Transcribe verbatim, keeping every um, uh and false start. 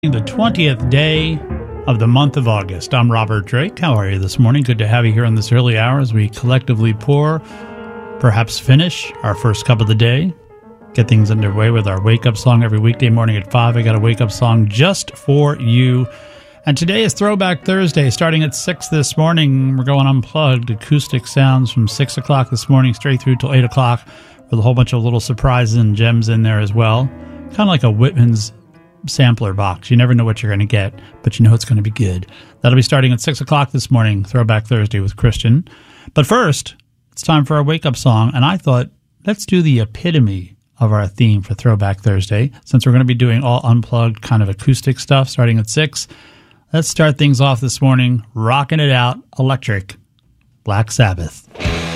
The twentieth day of the month of August. I'm Robert Drake. How are you this morning? Good to have you here in this early hour as we collectively pour, perhaps finish our first cup of the day, get things underway with our wake-up song every weekday morning at five. I got a wake-up song just for you. And today is Throwback Thursday, starting at six this morning. We're going unplugged, acoustic sounds from six o'clock this morning straight through till eight o'clock with a whole bunch of little surprises and gems in there as well. Kind of like a Whitman's sampler box. You never know what you're going to get, but you know it's going to be good. That'll be starting at six o'clock this morning, Throwback Thursday with Christian. But first, it's time for our wake-up song, and I thought, let's do the epitome of our theme for Throwback Thursday. Since we're going to be doing all unplugged kind of acoustic stuff starting at six, let's start things off this morning, rocking it out, electric, Black Sabbath.